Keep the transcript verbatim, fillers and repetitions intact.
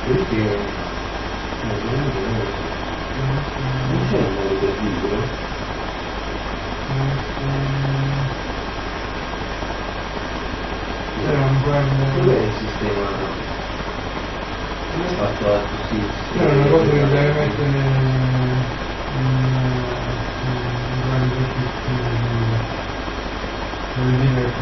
Perché non c'è un modo per dirlo? C'era un guarda. Dov'è il sistema? Come è fatto la giustizia? C'era una cosa che deve mettere